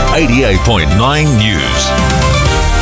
88.9 News.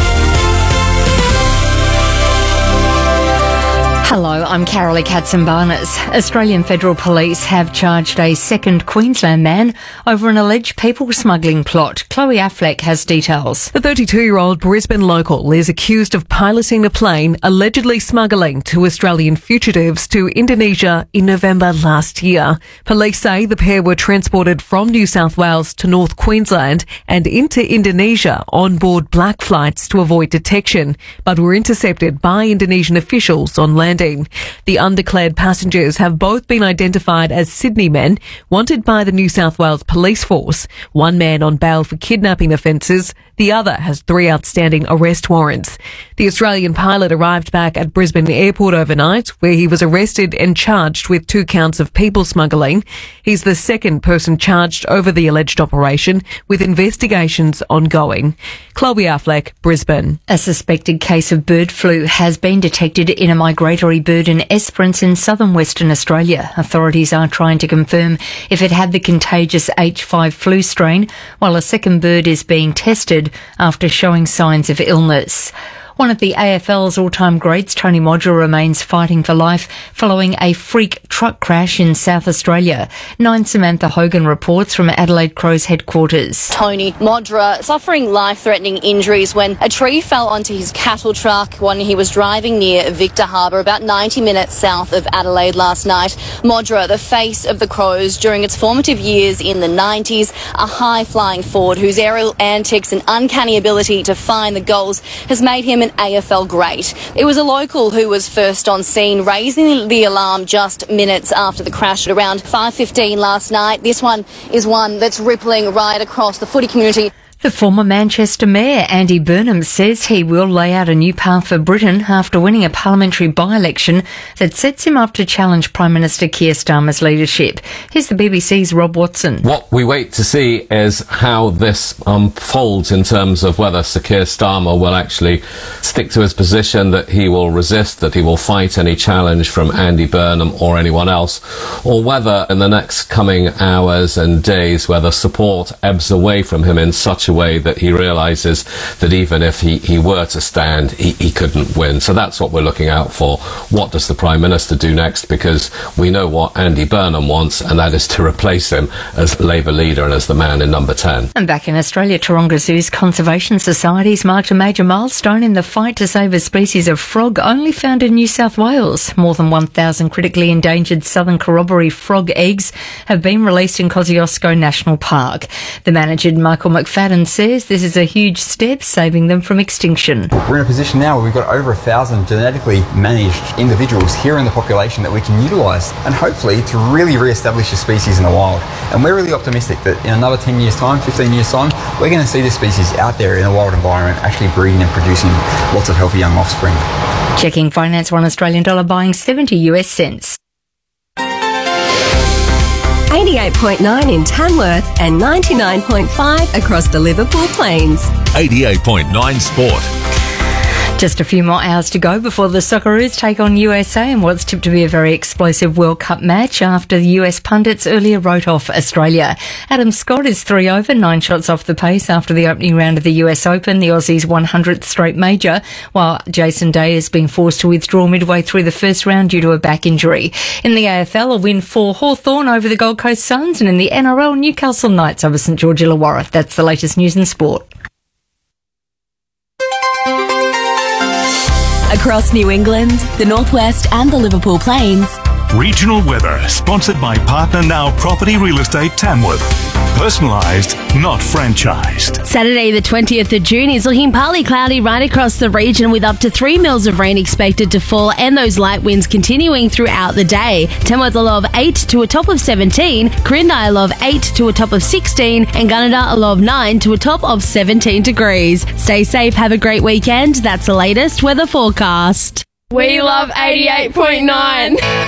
Hello, I'm Carolee Katzenbarnes. Australian Federal Police have charged a second Queensland man over an alleged people smuggling plot. Chloe Affleck has details. The 32-year-old Brisbane local is accused of piloting a plane allegedly smuggling two Australian fugitives to Indonesia in November last year. Police say the pair were transported from New South Wales to North Queensland and into Indonesia on board black flights to avoid detection, but were intercepted by Indonesian officials on landing. The undeclared passengers have both been identified as Sydney men wanted by the New South Wales Police Force. One man on bail for kidnapping offences. The other has 3 outstanding arrest warrants. The Australian pilot arrived back at Brisbane Airport overnight, where he was arrested and charged with 2 counts of people smuggling. He's the second person charged over the alleged operation, with investigations ongoing. Chloe Affleck, Brisbane. A suspected case of bird flu has been detected in a migratory bird in Esperance in southern Western Australia. Authorities are trying to confirm if it had the contagious H5 flu strain, while a second bird is being tested after showing signs of illness. One of the AFL's all-time greats, Tony Modra, remains fighting for life following a freak truck crash in South Australia. 9 Samantha Hogan reports from Adelaide Crows headquarters. Tony Modra suffering life-threatening injuries when a tree fell onto his cattle truck when he was driving near Victor Harbour, about 90 minutes south of Adelaide last night. Modra, the face of the Crows during its formative years in the 90s, a high-flying forward whose aerial antics and uncanny ability to find the goals has made him an AFL great. It was a local who was first on scene, raising the alarm just minutes after the crash at around 5:15 last night. This one is one that's rippling right across the footy community. The former Manchester Mayor, Andy Burnham, says he will lay out a new path for Britain after winning a parliamentary by-election that sets him up to challenge Prime Minister Keir Starmer's leadership. Here's the BBC's Rob Watson. What we wait to see is how this unfolds in terms of whether Sir Keir Starmer will actually stick to his position, that he will resist, that he will fight any challenge from Andy Burnham or anyone else, or whether in the next coming hours and days, whether support ebbs away from him in such a way that he realises that even if he were to stand, he couldn't win. So that's what we're looking out for. What does the Prime Minister do next? Because we know what Andy Burnham wants, and that is to replace him as Labour leader and as the man in number 10. And back in Australia, Taronga Zoo's conservation societies marked a major milestone in the fight to save a species of frog only found in New South Wales. More than 1,000 critically endangered southern corroboree frog eggs have been released in Kosciuszko National Park. The manager, Michael McFadden, says this is a huge step, saving them from extinction. We're in a position now where we've got over 1,000 genetically managed individuals here in the population that we can utilise and hopefully to really re-establish the species in the wild. And we're really optimistic that in another 10 years' time, 15 years' time, we're going to see this species out there in a wild environment actually breeding and producing lots of healthy young offspring. Checking finance, $1 Australian dollar buying 70 US cents. 88.9 in Tamworth and 99.5 across the Liverpool Plains. 88.9 Sport. Just a few more hours to go before the Socceroos take on USA in what's tipped to be a very explosive World Cup match after the US pundits earlier wrote off Australia. Adam Scott is 3 over, 9 shots off the pace after the opening round of the US Open, the Aussies' 100th straight major, while Jason Day is being forced to withdraw midway through the first round due to a back injury. In the AFL, a win for Hawthorn over the Gold Coast Suns, and in the NRL, Newcastle Knights over St George Illawarra. That's the latest news and sport. Across New England, the Northwest and the Liverpool Plains. Regional weather, sponsored by Partner Now Property Real Estate Tamworth. Personalised, not franchised. Saturday the 20th of June is looking partly cloudy right across the region, with up to 3 mils of rain expected to fall and those light winds continuing throughout the day. Tamworth a low of 8 to a top of 17, Quirindi a low of 8 to a top of 16, and Gunnedah a low of 9 to a top of 17 degrees. Stay safe, have a great weekend. That's the latest weather forecast. We love 88.9.